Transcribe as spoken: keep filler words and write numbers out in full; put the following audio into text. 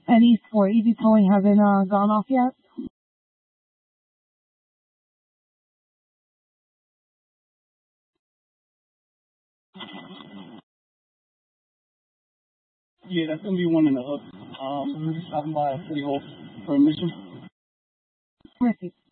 Eddie's for easy towing hasn't uh, gone off yet? Yeah, that's gonna be one in the hook. Um, so we're just stopping by City Hall for a mission. Perfect.